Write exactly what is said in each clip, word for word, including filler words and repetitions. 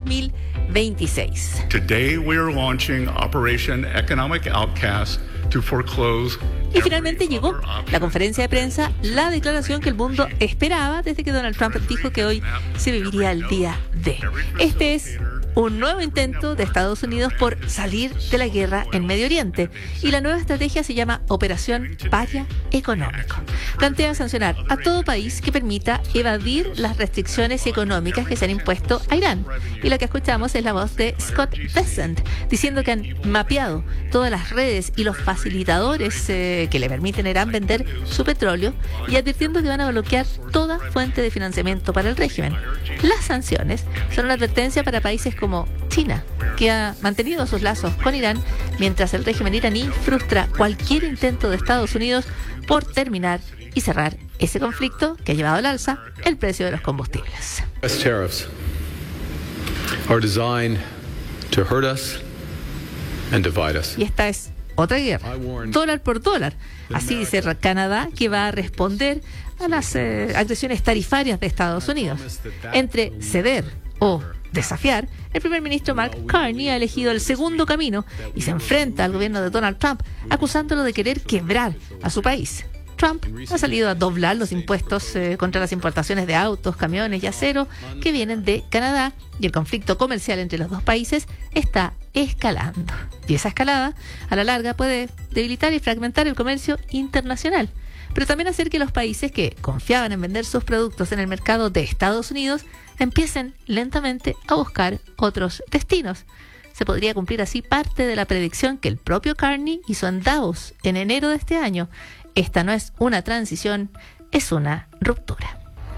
mil veintiséis. Today we are launching Operation Economic Outcast to foreclose. Y finalmente llegó la conferencia de prensa, la declaración que el mundo esperaba desde que Donald Trump dijo que hoy se viviría el día D. Este es un nuevo intento de Estados Unidos por salir de la guerra en Medio Oriente. Y la nueva estrategia se llama Operación Paria Económico. Plantea sancionar a todo país que permita evadir las restricciones económicas que se han impuesto a Irán. Y la que escuchamos es la voz de Scott Bessent, diciendo que han mapeado todas las redes y los facilitadores eh, que le permiten a Irán vender su petróleo y advirtiendo que van a bloquear toda fuente de financiamiento para el régimen. Las sanciones son una advertencia para países como China, que ha mantenido sus lazos con Irán, mientras el régimen iraní frustra cualquier intento de Estados Unidos por terminar y cerrar ese conflicto que ha llevado al alza el precio de los combustibles. U S tariffs are designed to hurt us and divide us. Y esta es otra guerra, dólar por dólar. Así dice Canadá, que va a responder a las eh, agresiones tarifarias de Estados Unidos. Entre ceder o desafiar, el primer ministro Mark Carney ha elegido el segundo camino y se enfrenta al gobierno de Donald Trump, acusándolo de querer quebrar a su país. Trump ha salido a doblar los impuestos eh, contra las importaciones de autos, camiones y acero que vienen de Canadá, y el conflicto comercial entre los dos países está escalando. Y esa escalada, a la larga, puede debilitar y fragmentar el comercio internacional, pero también hacer que los países que confiaban en vender sus productos en el mercado de Estados Unidos empiecen lentamente a buscar otros destinos. Se podría cumplir así parte de la predicción que el propio Carney hizo en Davos en enero de este año. Esta no es una transición, es una ruptura.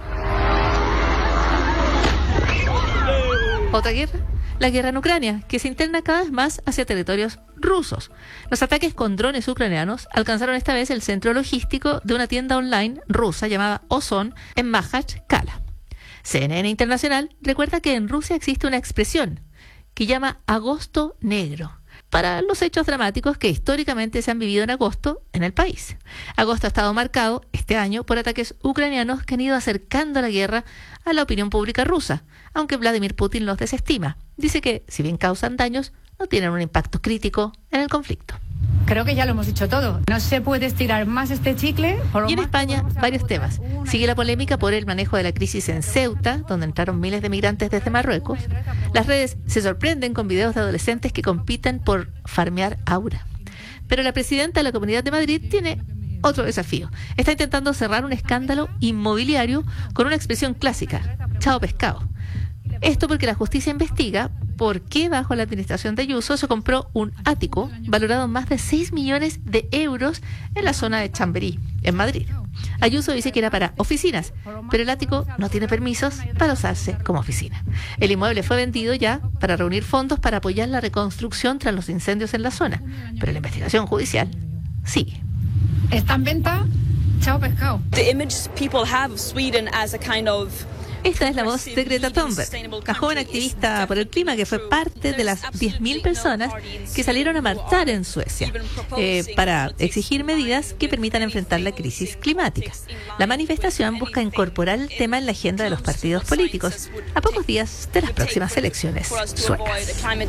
¿Otra guerra? La guerra en Ucrania, que se interna cada vez más hacia territorios rusos. Los ataques con drones ucranianos alcanzaron esta vez el centro logístico de una tienda online rusa llamada Ozon en Makhachkala. C N N Internacional recuerda que en Rusia existe una expresión que llama agosto negro para los hechos dramáticos que históricamente se han vivido en agosto en el país. Agosto ha estado marcado este año por ataques ucranianos que han ido acercando la guerra a la opinión pública rusa, aunque Vladimir Putin los desestima. Dice que, si bien causan daños, no tienen un impacto crítico en el conflicto. Creo que ya lo hemos dicho todo. No se puede estirar más este chicle. Por y en España, varios temas. Sigue la polémica por el manejo de la crisis en Ceuta, donde entraron miles de migrantes desde Marruecos. Las redes se sorprenden con videos de adolescentes que compiten por farmear aura. Pero la presidenta de la Comunidad de Madrid tiene otro desafío. Está intentando cerrar un escándalo inmobiliario con una expresión clásica: chao pescado. Esto porque la justicia investiga por qué bajo la administración de Ayuso se compró un ático valorado en más de seis millones de euros en la zona de Chamberí, en Madrid. Ayuso dice que era para oficinas, pero el ático no tiene permisos para usarse como oficina. El inmueble fue vendido ya para reunir fondos para apoyar la reconstrucción tras los incendios en la zona, pero la investigación judicial sigue. ¿Está en venta? Chao pescado. The image people have of Sweden as a kind of Esta es la voz de Greta Thunberg, la joven activista por el clima que fue parte de las diez mil personas que salieron a marchar en Suecia eh, para exigir medidas que permitan enfrentar la crisis climática. La manifestación busca incorporar el tema en la agenda de los partidos políticos a pocos días de las próximas elecciones suecas.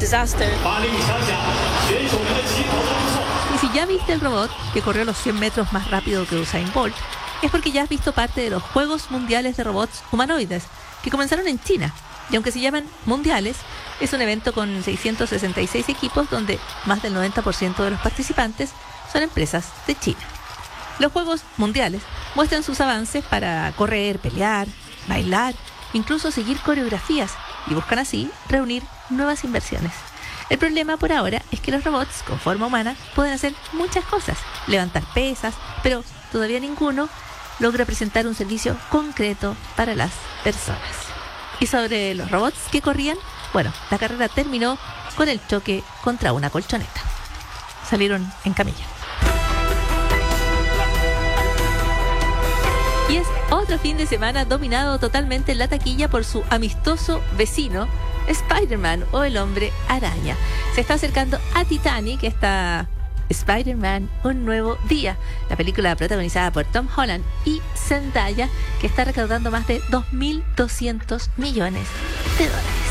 Y si ya viste el robot que corrió los cien metros más rápido que Usain Bolt, es porque ya has visto parte de los Juegos Mundiales de Robots Humanoides, que comenzaron en China. Y aunque se llaman mundiales, es un evento con seiscientos sesenta y seis equipos donde más del noventa por ciento de los participantes son empresas de China. Los Juegos Mundiales muestran sus avances para correr, pelear, bailar, incluso seguir coreografías, y buscan así reunir nuevas inversiones. El problema por ahora es que los robots con forma humana pueden hacer muchas cosas, levantar pesas, pero todavía ninguno logra presentar un servicio concreto para las personas. Y sobre los robots que corrían, bueno, la carrera terminó con el choque contra una colchoneta. Salieron en camilla. Y es otro fin de semana dominado totalmente en la taquilla por su amistoso vecino, Spider-Man o el Hombre Araña. Se está acercando a Titanic, esta Spider-Man, un nuevo día. La película protagonizada por Tom Holland y Zendaya, que está recaudando más de dos mil doscientos millones de dólares.